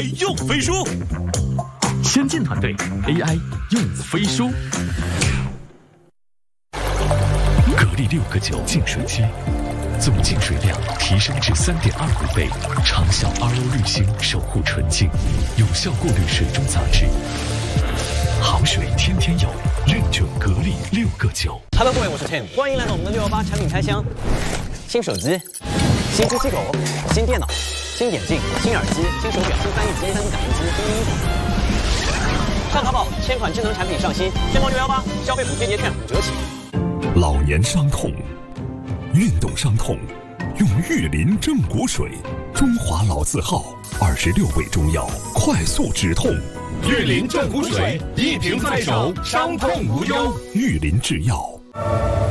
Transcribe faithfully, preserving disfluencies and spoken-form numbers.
I 用飞书，先进团队 A I 用飞书。格力六个九净水机，总净水量提升至三点二五倍，长效 R O 滤芯守护纯净，有效过滤水中杂质。好水天天有，认准格力六个九。 Hello， 各位，我是 Tim， 欢迎来到我们的六幺八产品开箱。新手机、新机器狗、新电脑、新眼镜、新耳机、新手表、新翻译机、三 D 打印机、新衣服。上淘宝，千款智能产品上新，天猫六幺八消费补贴节券五折起。 老年伤痛、运动伤痛，用玉林正骨水，中华老字号，二十六味中药，快速止痛。 玉林正骨水，一瓶在手，伤痛无忧。 玉林制药。